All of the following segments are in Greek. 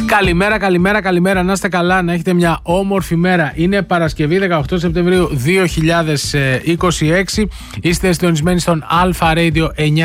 Καλημέρα, να είστε καλά, να έχετε μια όμορφη μέρα. Είναι Παρασκευή 18 Σεπτεμβρίου 2026. Είστε συντονισμένοι στον Alpha Radio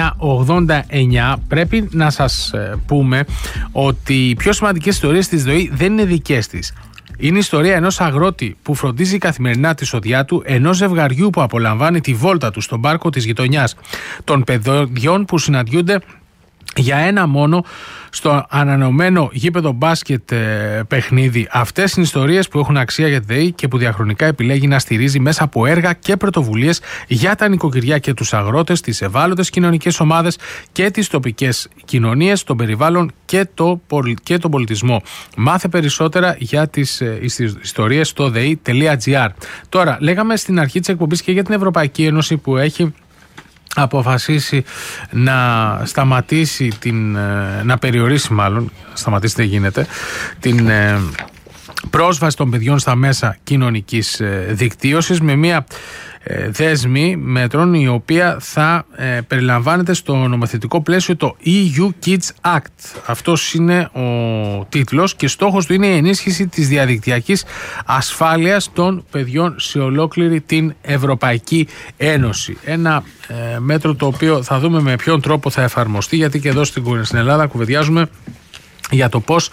989. Πρέπει να σας πούμε ότι οι πιο σημαντικές ιστορίες της ζωή δεν είναι δικές της. Είναι η ιστορία ενός αγρότη που φροντίζει καθημερινά τη σοδιά του, ενός ζευγαριού που απολαμβάνει τη βόλτα του στον πάρκο της γειτονιάς, των παιδιών που συναντιούνται για ένα μόνο στο ανανεωμένο γήπεδο μπάσκετ παιχνίδι. Αυτές είναι ιστορίες που έχουν αξία για τη ΔΕΗ και που διαχρονικά επιλέγει να στηρίζει μέσα από έργα και πρωτοβουλίες για τα νοικοκυριά και τους αγρότες, τις ευάλωτες κοινωνικές ομάδες και τις τοπικές κοινωνίες, τον περιβάλλον και τον πολιτισμό. Μάθε περισσότερα για τις ιστορίες στο dei.gr. Τώρα, λέγαμε στην αρχή της εκπομπής και για την Ευρωπαϊκή Ένωση που έχει αποφασίσει να σταματήσει να περιορίσει σταματήσει δεν γίνεται, την πρόσβαση των παιδιών στα μέσα κοινωνικής δικτύωσης με μια δέσμη μέτρων η οποία θα περιλαμβάνεται στο νομοθετικό πλαίσιο το EU Kids Act. Αυτός είναι ο τίτλος και στόχος του είναι η ενίσχυση της διαδικτυακής ασφάλειας των παιδιών σε ολόκληρη την Ευρωπαϊκή Ένωση. Ένα μέτρο το οποίο θα δούμε με ποιον τρόπο θα εφαρμοστεί, γιατί και εδώ στην Ελλάδα κουβεντιάζουμε για το πώς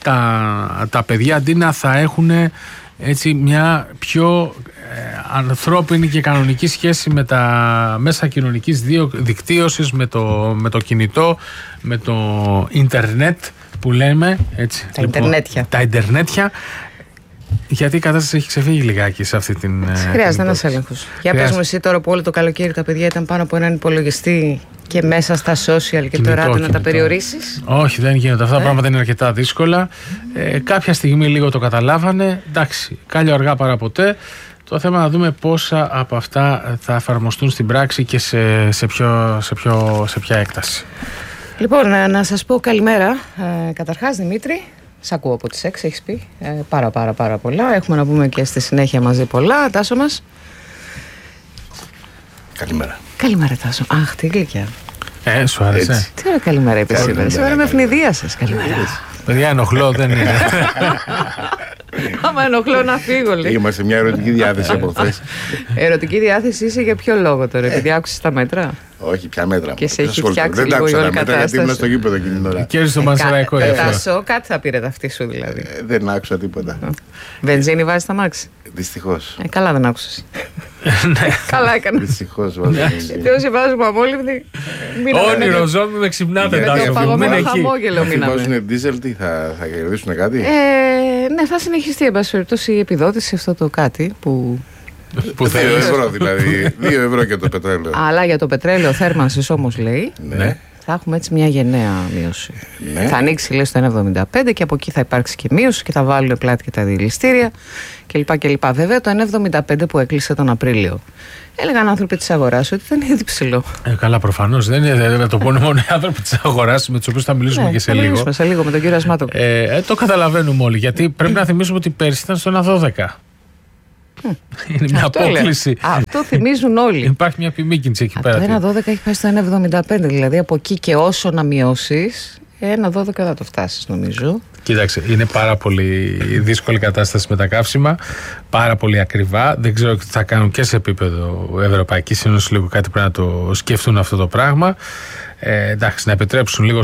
τα παιδιά αντί να θα έχουν έτσι μια πιο ανθρώπινη και κανονική σχέση με τα μέσα κοινωνικής δικτύωσης, με το κινητό, με το ίντερνετ που λέμε έτσι, τα ίντερνετια. Γιατί η κατάσταση έχει ξεφύγει λιγάκι σε αυτή την. Χρειάζεται ένας έλεγχος. Για πες μου εσύ τώρα που όλο το καλοκαίρι τα παιδιά ήταν πάνω από έναν υπολογιστή και μέσα στα social και το ράδιο να τα περιορίσεις. Όχι, δεν γίνονται. Αυτά τα πράγματα είναι αρκετά δύσκολα. Κάποια στιγμή λίγο το καταλάβανε. Εντάξει, κάλλιο αργά παρά ποτέ. Το θέμα να δούμε πόσα από αυτά θα εφαρμοστούν στην πράξη και σε ποια έκταση. Λοιπόν, να σας πω καλημέρα. Καταρχάς, Δημήτρη. Σ' ακούω από τις 6, έχεις πει πάρα πολλά. Έχουμε να πούμε και στη συνέχεια μαζί πολλά. Τάσο μας. Καλημέρα Τάσο. Αχ, τι γλυκιά. Σου άρεσε. Τι ωραία καλημέρα είπες σήμερα. Σήμερα με ευνηδία σας. Καλημέρα. Παιδιά, ενοχλώ, δεν είναι. Άμα ενοχλώ να φύγω, λέει. Είμαστε μια ερωτική διάθεση από χθες. Ερωτική διάθεση είσαι για ποιο λόγο τώρα, επειδή άκουσες τα μέτρα? Όχι, ποια μέτρα. Και σε έχει φτιάξει λίγο η όλη κατάσταση. Γιατί ήμουν στο γήπεδο εκείνη την ώρα. Και στο Μανσεραϊκό Τάσο, κάτι θα πήρε ταυτή σου δηλαδή. Δεν άκουσα τίποτα. Βενζίνη βάζει στα μάξι. Δυστυχώς. Καλά δεν άκουσες. Καλά έκανα. Δυστυχώς βάζω. Γιατί όσοι βάζουμε αμόλυβδη. Όνειρο ζώμη με ξυπνάτε, Τάσο. Παγωμένο χαμόγελο μείναμε. Βάζουν δίζελ, τι θα κερδίσουν κάτι? Ναι, θα συνεχιστεί εν πάση περιπτώσει η επιδότηση, αυτό το κάτι που. 2 ευρώ δηλαδή. 2 ευρώ για το πετρέλαιο. Αλλά για το πετρέλαιο θέρμανσης όμως λέει. Ναι. Θα έχουμε έτσι μια γενναία μείωση. Ναι. Θα ανοίξει λέει στο 1,75 και από εκεί θα υπάρξει και μείωση και θα βάλουν πλάτη και τα διελιστήρια κλπ. Βέβαια το 1,75 που έκλεισε τον Απρίλιο, έλεγαν άνθρωποι της αγοράς ότι ήταν ήδη ψηλό. Καλά, προφανώς. Δεν είναι το πούνε μόνο οι άνθρωποι της αγοράς με τους οποίους θα μιλήσουμε και σε λίγο. Θα μιλήσουμε σε λίγο με τον κύριο Ασμάτο. Το καταλαβαίνουμε όλοι. Γιατί πρέπει να θυμίσουμε ότι πέρσι ήταν στο 1,12. Είναι μια απόκληση. Αυτό θυμίζουν όλοι. Υπάρχει μια επιμήκυνση εκεί πέρα. Το 1,12 έχει πάει στο 1,75. Δηλαδή από εκεί και όσο να μειώσεις, 1,12 θα το φτάσεις νομίζω. Κοίταξε, είναι πάρα πολύ δύσκολη κατάσταση με τα καύσιμα. Πάρα πολύ ακριβά. Δεν ξέρω τι θα κάνουν και σε επίπεδο Ευρωπαϊκής Ένωσης. Λίγο κάτι πρέπει να το σκεφτούν αυτό το πράγμα. Εντάξει, να επιτρέψουν λίγο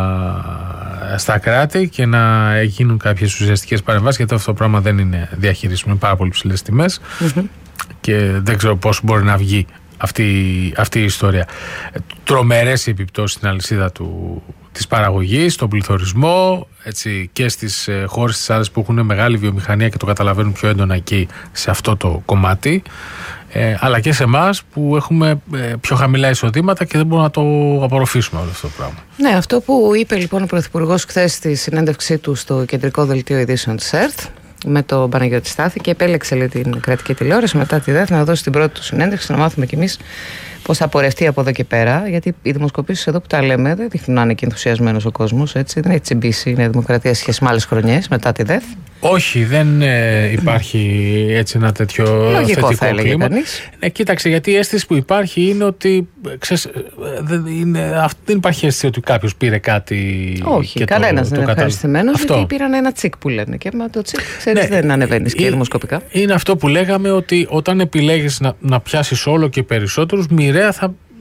στα κράτη και να γίνουν κάποιες ουσιαστικές παρεμβάσεις, γιατί αυτό το πράγμα δεν είναι διαχειρίσιμο. Είναι πάρα πολύ ψηλές τιμές και δεν ξέρω πώς μπορεί να βγει αυτή η ιστορία. Τρομερές οι επιπτώσεις στην αλυσίδα της παραγωγής, στον πληθωρισμό, έτσι, και στις χώρες της άλλης που έχουν μεγάλη βιομηχανία και το καταλαβαίνουν πιο έντονα εκεί σε αυτό το κομμάτι. Αλλά και σε εμάς που έχουμε πιο χαμηλά εισοδήματα και δεν μπορούμε να το απορροφήσουμε όλο αυτό το πράγμα. Ναι, αυτό που είπε λοιπόν ο Πρωθυπουργός χθες στη συνέντευξή του στο κεντρικό δελτίο ειδήσεων της ΕΡΤ με τον Παναγιώτη Στάθη, και επέλεξε λέει, την κρατική τηλεόραση μετά τη ΔΕΘ να δώσει την πρώτη του συνέντευξη, να μάθουμε κι εμείς πώς θα πορευτεί από εδώ και πέρα. Γιατί οι δημοσκοπήσεις εδώ που τα λέμε δεν δείχνουν να είναι και ενθουσιασμένος ο κόσμος. Δεν έχει τσιμπήσει η Νέα Δημοκρατία σε σχέση με άλλες χρονιές μετά τη ΔΕΘ. Όχι, δεν υπάρχει έτσι ένα τέτοιο λογικό θετικό θα έλεγε κλίμα. κανείς. Κοίταξε, γιατί η αίσθηση που υπάρχει είναι ότι δεν υπάρχει αίσθηση ότι κάποιος πήρε κάτι. Όχι, κανένας δεν είναι ευχαριστημένος, γιατί πήραν ένα τσικ που λένε. Και με το τσικ, ξέρεις, δεν ανεβαίνεις και δημοσκοπικά. Είναι αυτό που λέγαμε, ότι όταν επιλέγεις να πιάσεις όλο και περισσότερους, μοιραία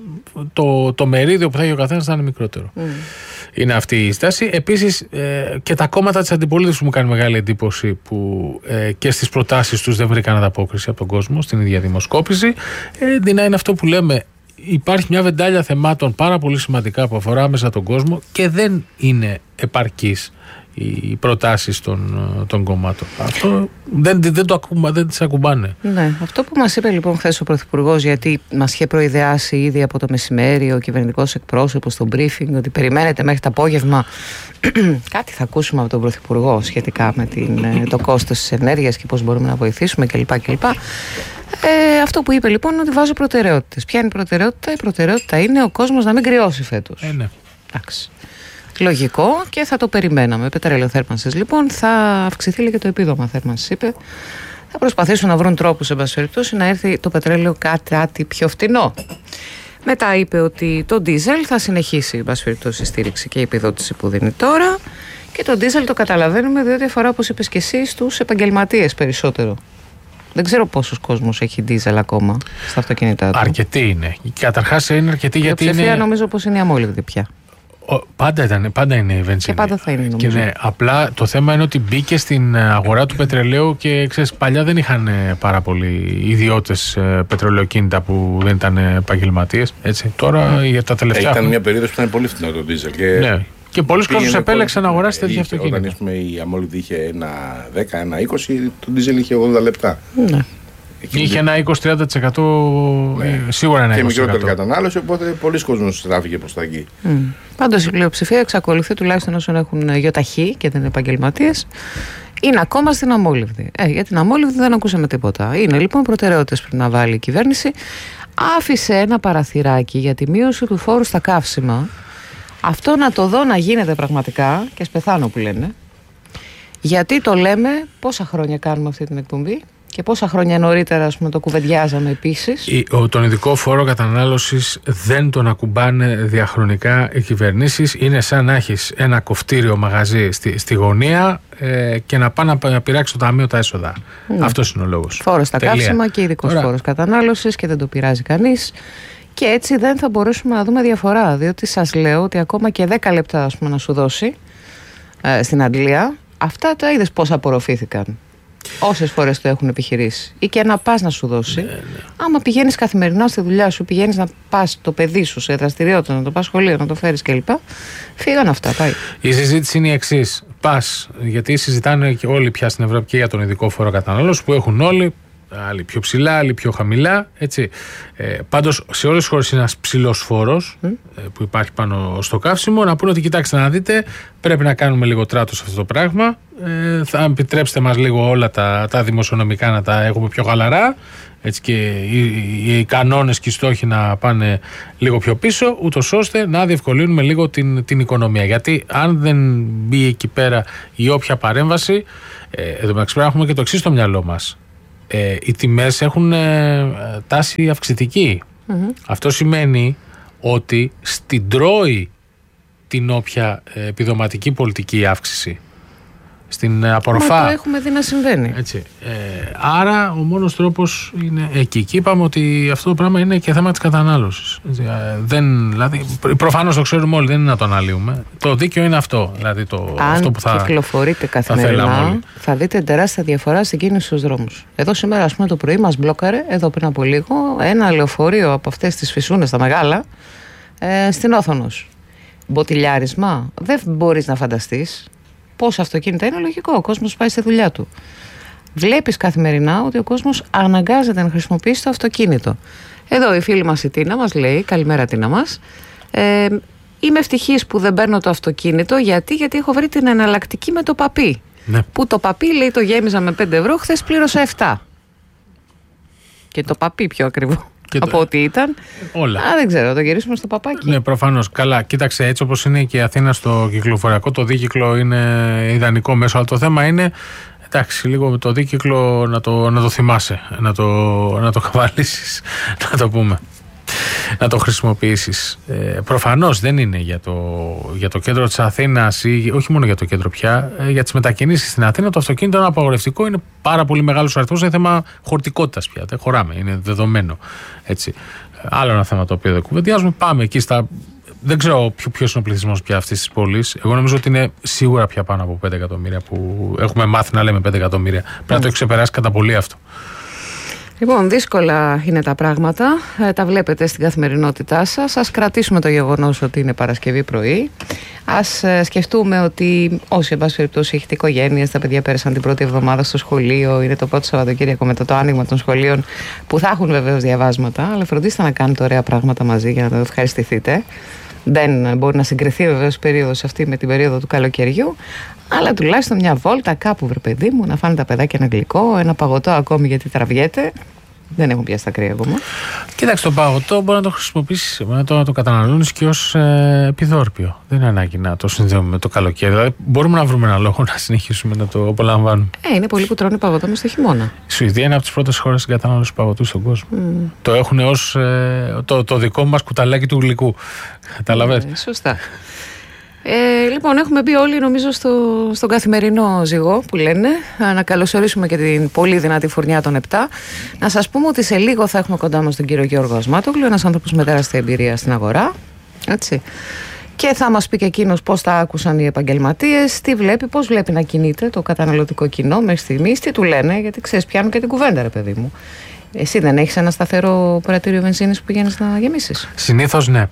το μερίδιο που θα έχει ο καθένας θα είναι μικρότερο. Είναι αυτή η στάση. Επίσης και τα κόμματα της αντιπολίτευσης μου κάνει μεγάλη εντύπωση που και στις προτάσεις τους δεν βρήκαν ανταπόκριση από τον κόσμο στην ίδια δημοσκόπηση. Είναι αυτό που λέμε, υπάρχει μια βεντάλια θεμάτων πάρα πολύ σημαντικά που αφορά μέσα τον κόσμο και δεν είναι επαρκής οι προτάσεις των κομμάτων. Αυτό δεν τις ακουμπάνε. Ναι, αυτό που μας είπε λοιπόν χθες ο Πρωθυπουργός, γιατί μας είχε προειδεάσει ήδη από το μεσημέρι ο κυβερνητικός εκπρόσωπος στο briefing, ότι περιμένετε μέχρι το απόγευμα κάτι θα ακούσουμε από τον Πρωθυπουργό σχετικά με το κόστος της ενέργειας και πώς μπορούμε να βοηθήσουμε κλπ. Αυτό που είπε λοιπόν είναι ότι βάζω προτεραιότητες. Ποια είναι η προτεραιότητα? Η προτεραιότητα είναι ο κόσμος να μην κρυώσει φέτος. Ναι. Εντάξει. Λογικό και θα το περιμέναμε. Πετρελαιοθέρμανσης λοιπόν, θα αυξηθεί και το επίδομα θέρμανσης, είπε. Θα προσπαθήσουν να βρουν τρόπους, εν πάση περιπτώσει, να έρθει το πετρέλαιο κάτι πιο φτηνό. Μετά είπε ότι το ντίζελ θα συνεχίσει, εν πάση περιπτώσει, η στήριξη και η επιδότηση που δίνει τώρα. Και το ντίζελ το καταλαβαίνουμε, διότι αφορά, όπως είπες και εσύ, στους επαγγελματίες περισσότερο. Δεν ξέρω πόσος κόσμος έχει ντίζελ ακόμα στα αυτοκίνητά του. Αρκετοί είναι. Καταρχάς είναι αρκετοί γιατί είναι. Νομίζω πως είναι η αμόλυβδη πια. Πάντα είναι η βενζίνη. Και πάντα θα είναι, νομίζω. Και απλά το θέμα είναι ότι μπήκε στην αγορά του πετρελαίου και ξέρεις, παλιά δεν είχαν πάρα πολλοί ιδιώτες πετρελαιοκίνητα που δεν ήταν επαγγελματίες. Τώρα για τα τελευταία. Ήταν μια περίοδος που ήταν πολύ φθηνό το ντίζελ. Ναι. Και πολλοί κόσμος επέλεξαν να αγοράσει τέτοια αυτοκίνητα. Όταν η αμόλυβδη είχε ένα 10, ένα 20, το ντίζελ είχε 80 λεπτά. Ναι. Είχε ένα 20-30%, σίγουρα ένα 20%. Και μικρότερη κατανάλωση, οπότε πολλοί κόσμος στράφηκε προς τα εκεί. Πάντως η πλειοψηφία εξακολουθεί, τουλάχιστον όσων έχουν γιοταχή και δεν είναι επαγγελματίες, είναι ακόμα στην αμόλυβδη. Για την αμόλυβδη δεν ακούσαμε τίποτα. Είναι λοιπόν προτεραιότητες που να βάλει η κυβέρνηση. Άφησε ένα παραθυράκι για τη μείωση του φόρου στα καύσιμα. Αυτό να το δω να γίνεται πραγματικά, και σπεθάνω που λένε. Γιατί το λέμε, πόσα χρόνια κάνουμε αυτή την εκπομπή. Και πόσα χρόνια νωρίτερα, ας πούμε, το κουβεντιάζαμε επίσης. Τον ειδικό φόρο κατανάλωσης δεν τον ακουμπάνε διαχρονικά οι κυβερνήσεις. Είναι σαν να έχεις ένα κοφτήριο μαγαζί στη γωνία και να πάει να πειράξει το ταμείο τα έσοδα. Αυτός είναι ο λόγος. Φόρος στα καύσιμα και ειδικός φόρος κατανάλωσης και δεν το πειράζει κανείς. Και έτσι δεν θα μπορέσουμε να δούμε διαφορά. Διότι σας λέω ότι ακόμα και 10 λεπτά, ας πούμε, να σου δώσει στην Αγγλία, αυτά τα είδες πώς απορροφήθηκαν. Όσες φορές το έχουν επιχειρήσει. Ή και να πας να σου δώσει. Άμα πηγαίνεις καθημερινά στη δουλειά σου, πηγαίνεις να πας το παιδί σου σε δραστηριότητα, να το πας σχολείο, να το φέρεις κλπ. Φύγαν αυτά. Πάει. Η συζήτηση είναι η εξής. Πας, γιατί συζητάνε και όλοι πια στην Ευρώπη και για τον ειδικό φόρο κατανάλωση που έχουν όλοι. Άλλοι πιο ψηλά, άλλοι πιο χαμηλά. Έτσι. Πάντως σε όλες τις χώρες είναι ένας ψηλός φόρος που υπάρχει πάνω στο καύσιμο. Να πούνε ότι κοιτάξτε να δείτε, πρέπει να κάνουμε λίγο τράτο σε αυτό το πράγμα. Θα επιτρέψετε μας λίγο όλα τα δημοσιονομικά να τα έχουμε πιο χαλαρά. Έτσι, και οι κανόνες και οι στόχοι να πάνε λίγο πιο πίσω, ούτως ώστε να διευκολύνουμε λίγο την οικονομία. Γιατί αν δεν μπει εκεί πέρα η όποια παρέμβαση, εδώ μεταξύ πρέπει να έχουμε και το εξής στο μυαλό μας. Οι τιμές έχουν τάση αυξητική. Αυτό σημαίνει ότι στην τρώει την όποια επιδοματική πολιτική αύξηση. Στην απορροφά. Μα το έχουμε δει να συμβαίνει. Έτσι. Άρα ο μόνος τρόπος είναι εκεί. Και είπαμε ότι αυτό το πράγμα είναι και θέμα της κατανάλωσης. Δηλαδή, προφανώς το ξέρουμε όλοι, δεν είναι να το αναλύουμε. Το δίκαιο είναι αυτό. Δηλαδή αυτό που αν κυκλοφορείτε καθημερινά, θα δείτε τεράστια διαφορά στην κίνηση στους δρόμους. Εδώ σήμερα, ας πούμε, το πρωί μας μπλόκαρε, εδώ πριν από λίγο, ένα λεωφορείο από αυτές τις φυσούνες τα μεγάλα, στην Όθωνος. Μποτιλιάρισμα. Δεν μπορείς να φανταστείς. Πόσα αυτοκίνητα είναι λογικό, ο κόσμος πάει στη δουλειά του. Βλέπεις καθημερινά ότι ο κόσμος αναγκάζεται να χρησιμοποιήσει το αυτοκίνητο. Εδώ η φίλη μας η Τίνα μας λέει, καλημέρα Τίνα μας, είμαι ευτυχής που δεν παίρνω το αυτοκίνητο, γιατί έχω βρει την εναλλακτική με το παπί. Ναι. Που το παπί, λέει, το γέμιζα με 5 ευρώ, χθες πλήρωσα 7. Και το παπί πιο ακριβό από ό,τι ήταν. Όλα. Δεν ξέρω, το γυρίσουμε στο παπάκι. Ναι, προφανώς. Καλά, κοίταξε, έτσι όπως είναι και η Αθήνα στο κυκλοφοριακό, το δίκυκλο είναι ιδανικό μέσο. Αλλά το θέμα είναι, εντάξει, λίγο με το δίκυκλο να το θυμάσαι, να το καβαλήσεις, να το πούμε. Να το χρησιμοποιήσεις. Προφανώς δεν είναι για το κέντρο της Αθήνας ή όχι μόνο για το κέντρο πια, για τις μετακινήσεις στην Αθήνα. Το αυτοκίνητο είναι απαγορευτικό, είναι πάρα πολύ μεγάλος αριθμός, είναι θέμα χωρητικότητας πια. Δεν χωράμε, είναι δεδομένο. Έτσι. Άλλο ένα θέμα το οποίο δεν κουβεντιάζουμε. Πάμε εκεί στα. Δεν ξέρω ποιος είναι ο πληθυσμός πια αυτής της πόλης. Εγώ νομίζω ότι είναι σίγουρα πια πάνω από 5 εκατομμύρια που έχουμε μάθει να λέμε 5 εκατομμύρια. Πρέπει να το έχει ξεπεράσει κατά πολύ αυτό. Λοιπόν, δύσκολα είναι τα πράγματα. Τα βλέπετε στην καθημερινότητά σας. Ας κρατήσουμε το γεγονός ότι είναι Παρασκευή πρωί. Ας σκεφτούμε ότι όσοι, εν πάση περιπτώσει, έχετε οικογένειες, τα παιδιά πέρασαν την πρώτη εβδομάδα στο σχολείο, είναι το πρώτο Σαββατοκύριακο μετά το άνοιγμα των σχολείων, που θα έχουν βεβαίως διαβάσματα, αλλά φροντίστε να κάνετε ωραία πράγματα μαζί για να το ευχαριστηθείτε. Δεν μπορεί να συγκριθεί βεβαίως η περίοδος αυτή με την περίοδο του καλοκαιριού, αλλά τουλάχιστον μια βόλτα κάπου, βρε παιδί μου, να φάνε τα παιδάκια ένα γλυκό, ένα παγωτό ακόμη γιατί τραβιέται. Δεν έχουν πιάσει τα κρύα ακόμα. Κοίταξε, το παγωτό μπορεί να το χρησιμοποιήσει, να το καταναλώνεις και ως επιδόρπιο. Δεν είναι ανάγκη να το συνδέουμε με το καλοκαίρι. Δηλαδή, μπορούμε να βρούμε ένα λόγο να συνεχίσουμε να το απολαμβάνουμε. Είναι πολλοί που τρώνε παγωτό μες στο χειμώνα. Η Σουηδία είναι από τις πρώτες χώρες στην κατανάλωση παγωτού στον κόσμο. Το έχουν ως το δικό μας κουταλάκι του γλυκού. Καταλαβαίνεις. Σωστά. Λοιπόν, έχουμε μπει όλοι νομίζω στον καθημερινό ζυγό που λένε. Να καλωσορίσουμε και την πολύ δυνατή φουρνιά των 7. Να σας πούμε ότι σε λίγο θα έχουμε κοντά μας τον κύριο Γιώργο Ασμάτογλου, ένας άνθρωπος με τεράστια εμπειρία στην αγορά. Έτσι. Και θα μας πει και εκείνος πώς τα άκουσαν οι επαγγελματίες, τι βλέπει, πώς βλέπει να κινείται το καταναλωτικό κοινό μέχρι στιγμής, τι του λένε, γιατί ξέρεις, πιάνουν και την κουβέντα, ρε παιδί μου. Εσύ δεν έχεις ένα σταθερό πρατήριο βενζίνης που πηγαίνεις να γεμίσεις? Συνήθως ναι.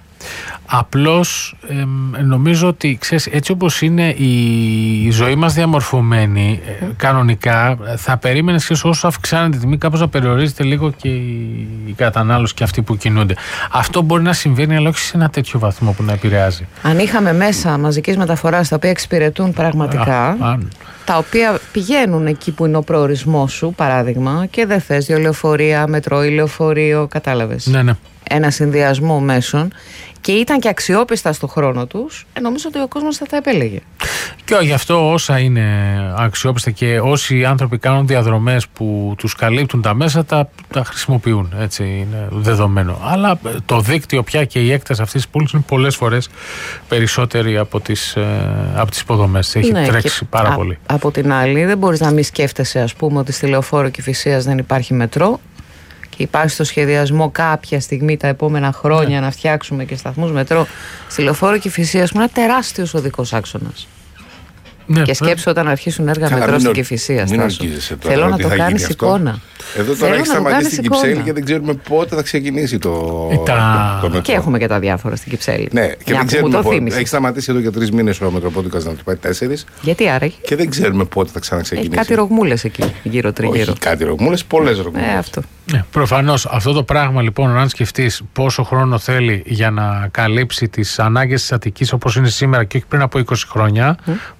Απλώς νομίζω ότι ξέρεις, έτσι όπως είναι η ζωή μας διαμορφωμένη κανονικά, θα περίμενες και όσο αυξάνεται η τιμή κάπως να περιορίζεται λίγο και η κατανάλωση και αυτοί που κινούνται. Αυτό μπορεί να συμβαίνει, αλλά όχι σε ένα τέτοιο βαθμό που να επηρεάζει. Αν είχαμε μέσα μαζικής μεταφοράς τα οποία εξυπηρετούν πραγματικά, τα οποία πηγαίνουν εκεί που είναι ο προορισμός σου, παράδειγμα, και δεν θες δύο λεωφορεία, μετρό ή λεωφορείο, κατάλαβες. Ναι. Ένα συνδυασμό μέσων και ήταν και αξιόπιστα στο χρόνο τους, νομίζω ότι ο κόσμος θα τα επέλεγε. Και γι' αυτό όσα είναι αξιόπιστα και όσοι άνθρωποι κάνουν διαδρομές που τους καλύπτουν τα μέσα, τα χρησιμοποιούν. Έτσι είναι δεδομένο. Αλλά το δίκτυο πια και η έκταση αυτής της πόλης είναι πολλές φορές περισσότερη από τις υποδομές. Έχει τρέξει πάρα πολύ. Από την άλλη, δεν μπορείς να μην σκέφτεσαι, ας πούμε, ότι στη Λεωφόρο Κηφισίας δεν υπάρχει μετρό. Και υπάρχει στο σχεδιασμό κάποια στιγμή τα επόμενα χρόνια να φτιάξουμε και σταθμούς μετρό στη Λεωφόρο Κηφισίας, που είναι ένα τεράστιος οδικός άξονας. Ναι, και σκέψου όταν αρχίσουν έργα μετρό στην Κηφισία. Θέλω να το κάνεις εικόνα. Εδώ τώρα έχει σταματήσει στην Κυψέλη και δεν ξέρουμε πότε θα ξεκινήσει το μετρό. Και έχουμε και τα διάφορα στην Κυψέλη. Ναι, και δεν ξέρουμε πότε. Έχει σταματήσει εδώ για 3 μήνες ο Μετροπόντικας να του πάει 4. Γιατί άραγε? Και δεν ξέρουμε πότε θα ξαναξεκινήσει. Έχει κάτι ρογμούλες εκεί γύρω-τριγύρω. Όχι κάτι ρογμούλες, πολλές ρογμούλες. Αυτό. Ναι, προφανώς αυτό το πράγμα λοιπόν, αν σκεφτείς πόσο χρόνο θέλει για να καλύψει τις ανάγκες της Αττικής όπως είναι σήμερα και όχι πριν από 20 χρόνια.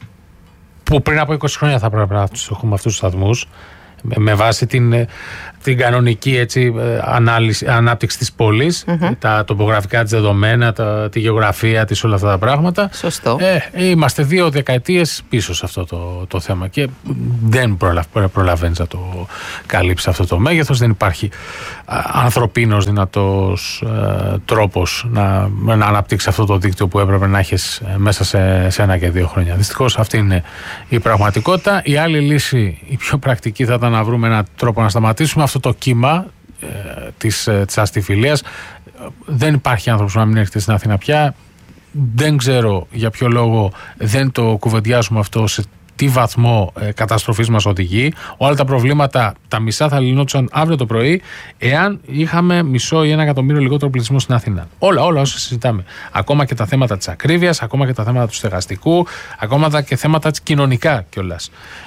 Που πριν από 20 χρόνια θα πρέπει να τους έχουμε αυτούς τους σταθμούς με βάση την κανονική έτσι, ανάπτυξη της πόλης, τα τοπογραφικά της δεδομένα, τη γεωγραφία της, όλα αυτά τα πράγματα. Σωστό. Είμαστε 2 δεκαετίες πίσω σε αυτό το θέμα και δεν προλαβαίνεις να το καλύψει αυτό το μέγεθος. Δεν υπάρχει ανθρωπίνος δυνατός τρόπος να αναπτύξει αυτό το δίκτυο που έπρεπε να έχεις μέσα σε 1 και 2 χρόνια. Δυστυχώς αυτή είναι η πραγματικότητα. Η άλλη λύση, η πιο πρακτική, θα ήταν να βρούμε έναν τρόπο να σταματήσουμε αυτό το κύμα της αστιφιλίας. Δεν υπάρχει άνθρωπος να μην έρχεται στην Αθήνα πια. Δεν ξέρω για ποιο λόγο δεν το κουβεντιάζουμε αυτό, σε τι βαθμό καταστροφής μας οδηγεί. Όλα τα προβλήματα, τα μισά θα λυνόντουσαν αύριο το πρωί, εάν είχαμε 1,5 ή 1 εκατομμύριο λιγότερο πληθυσμό στην Αθήνα. Όλα όσα συζητάμε. Ακόμα και τα θέματα της ακρίβειας, ακόμα και τα θέματα του στεγαστικού, ακόμα και θέματα της κοινωνικά κιόλας.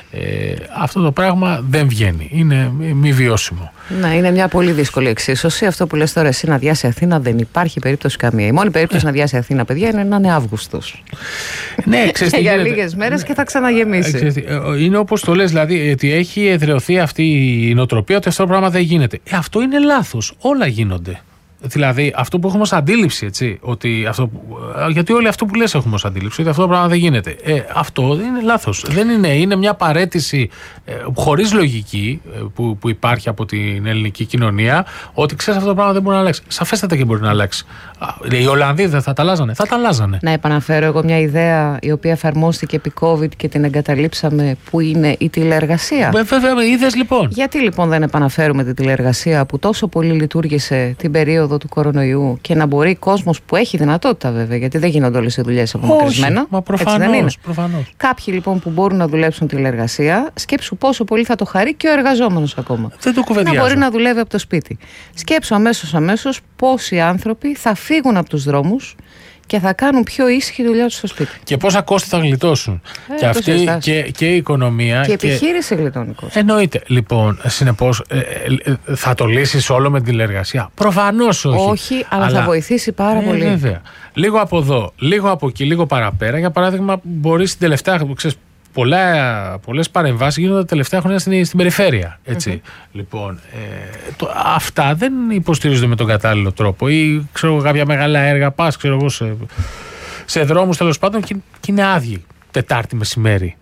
Αυτό το πράγμα δεν βγαίνει. Είναι μη βιώσιμο. Ναι, είναι μια πολύ δύσκολη εξίσωση. Αυτό που λες τώρα εσύ, να διάσει Αθήνα, δεν υπάρχει περίπτωση καμία. Η μόνη περίπτωση να διάσει Αθήνα, παιδιά, είναι να είναι Αύγουστος. Ναι, ξέρεις, για λίγες μέρες και θα ξαναγεμίσει. Είναι όπως το λες, δηλαδή, ότι έχει εδραιωθεί αυτή η νοοτροπία ότι αυτό το πράγμα δεν γίνεται. Αυτό είναι λάθος. Όλα γίνονται. Δηλαδή, αυτό που έχουμε ως αντίληψη, έτσι, ότι γιατί όλοι αυτό που λες έχουμε ως αντίληψη, ότι αυτό το πράγμα δεν γίνεται. Αυτό είναι λάθος. Δεν είναι μια παραίτηση χωρίς λογική που υπάρχει από την ελληνική κοινωνία, ότι ξέρεις αυτό το πράγμα δεν μπορεί να αλλάξει. Σαφέστατα και μπορεί να αλλάξει. Οι Ολλανδοί δεν θα τα αλλάζανε. Θα τα αλλάζανε. Να επαναφέρω εγώ μια ιδέα η οποία εφαρμόστηκε επί COVID και την εγκαταλείψαμε, που είναι η τηλεεργασία. Βέβαια, είδες λοιπόν. Γιατί λοιπόν δεν επαναφέρουμε τη τηλεεργασία που τόσο πολύ λειτουργήσε την περίοδο του κορονοϊού και να μπορεί κόσμος που έχει δυνατότητα, βέβαια, γιατί δεν γίνονται όλες οι δουλειές απομακρυσμένα. Μα προφανώς. Κάποιοι λοιπόν που μπορούν να δουλέψουν τηλεεργασία, σκέψου πόσο πολύ θα το χαρεί και ο εργαζόμενος ακόμα. Δεν το κουβεντιάζω. Να μπορεί να δουλεύει από το σπίτι. Σκέψου αμέσως πόσοι άνθρωποι θα φύγουν από τους δρόμους και θα κάνουν πιο ήσυχη δουλειά τους στο σπίτι. Και πόσα κόστη θα γλιτώσουν. Και αυτή και η οικονομία. Και η επιχείρηση γλιτώνει κόστη. Εννοείται. Λοιπόν, συνεπώς, θα το λύσεις όλο με την τηλεεργασία? Προφανώς όχι. Όχι, αλλά θα βοηθήσει πάρα πολύ. Βέβαια. Λίγο από εδώ, λίγο από εκεί, λίγο παραπέρα. Για παράδειγμα, μπορείς την τελευταία. Ξέρεις, πολλές παρεμβάσεις γίνονται τα τελευταία χρόνια στην περιφέρεια. Έτσι. Λοιπόν, αυτά δεν υποστηρίζονται με τον κατάλληλο τρόπο. Ή ξέρω κάποια μεγάλα έργα, πας ξέρω εγώ, σε δρόμους τέλος πάντων και είναι άδειοι Τετάρτη μεσημέρι.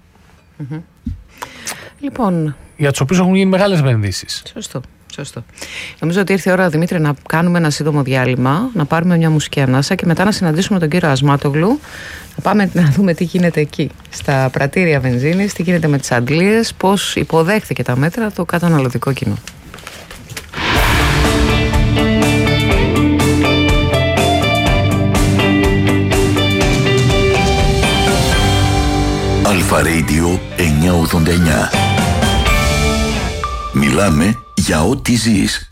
Λοιπόν, για τους οποίους έχουν γίνει μεγάλες επενδύσεις. Σωστό. Νομίζω ότι ήρθε η ώρα, Δημήτρη, να κάνουμε ένα σύντομο διάλειμμα, να πάρουμε μια μουσική ανάσα και μετά να συναντήσουμε τον κύριο Ασμάτογλου. Να πάμε να δούμε τι γίνεται εκεί, στα πρατήρια βενζίνης, τι γίνεται με τις αντλίες, πώς υποδέχθηκε τα μέτρα το καταναλωτικό κοινό. Αλφα Radio 989. Μιλάμε για ό,τι ζεις.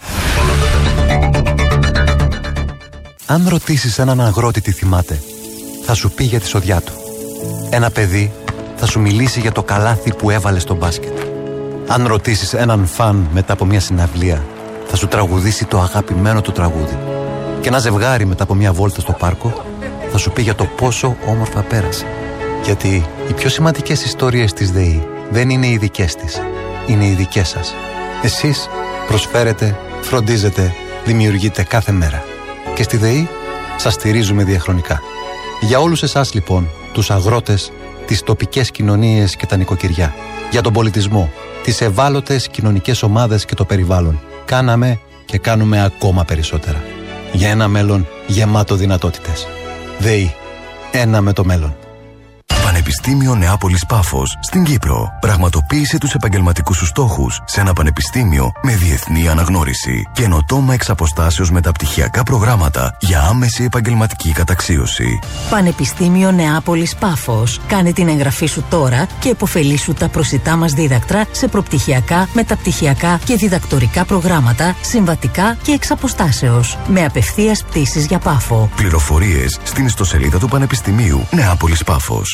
Αν ρωτήσεις έναν αγρότη τι θυμάται, θα σου πει για τη σοδιά του. Ένα παιδί θα σου μιλήσει για το καλάθι που έβαλε στο μπάσκετ. Αν ρωτήσεις έναν φαν μετά από μια συναυλία, θα σου τραγουδήσει το αγαπημένο του τραγούδι. Και ένα ζευγάρι μετά από μια βόλτα στο πάρκο θα σου πει για το πόσο όμορφα πέρασε. Γιατί οι πιο σημαντικές ιστορίες της ΔΕΗ δεν είναι οι δικές της, είναι οι δικές σας. Εσείς προσφέρετε, φροντίζετε, δημιουργείτε κάθε μέρα. Και στη ΔΕΗ σας στηρίζουμε διαχρονικά. Για όλους εσάς λοιπόν, τους αγρότες, τις τοπικές κοινωνίες και τα νοικοκυριά, για τον πολιτισμό, τις ευάλωτες κοινωνικές ομάδες και το περιβάλλον, κάναμε και κάνουμε ακόμα περισσότερα. Για ένα μέλλον γεμάτο δυνατότητες. ΔΕΗ. Ένα με το μέλλον. Πανεπιστήμιο Νεάπολης Πάφος στην Κύπρο. Πραγματοποίησε τους επαγγελματικούς σου στόχους σε ένα πανεπιστήμιο με διεθνή αναγνώριση. Καινοτόμα εξ αποστάσεως μεταπτυχιακά προγράμματα για άμεση επαγγελματική καταξίωση. Πανεπιστήμιο Νεάπολης Πάφος. Κάνε την εγγραφή σου τώρα και επωφελήσου τα προσιτά μας δίδακτρα σε προπτυχιακά, μεταπτυχιακά και διδακτορικά προγράμματα, συμβατικά και εξ αποστάσεως. Με απευθείας πτήσεις για Πάφο. Πληροφορίες στην ιστοσελίδα του Πανεπιστημίου Νεάπολης Πάφος.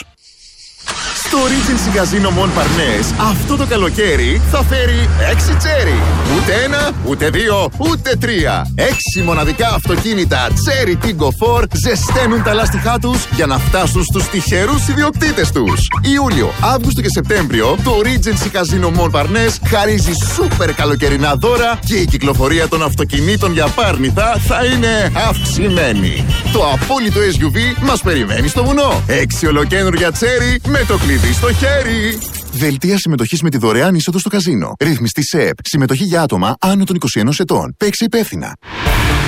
Στο Regency Casino Montparnasse αυτό το καλοκαίρι θα φέρει 6 τσέρι. Ούτε ένα, ούτε δύο, ούτε τρία. 6 μοναδικά αυτοκίνητα Cherry Tiggo 4 ζεσταίνουν τα λάστιχά τους για να φτάσουν στους τυχερούς ιδιοκτήτες τους. Ιούλιο, Αύγουστο και Σεπτέμβριο το Regency Casino Montparnasse χαρίζει σούπερ καλοκαιρινά δώρα και η κυκλοφορία των αυτοκινήτων για πάρνηθα θα είναι αυξημένη. Το απόλυτο SUV μας περιμένει στο βουνό. 6 ολοκαίνουργια Cherry με το κλειδί στο χέρι. Δελτία συμμετοχής με τη δωρεάν είσοδο στο καζίνο. Ρύθμιστη ΣΕΠ. Συμμετοχή για άτομα άνω των 21 ετών. Παίξε υπεύθυνα.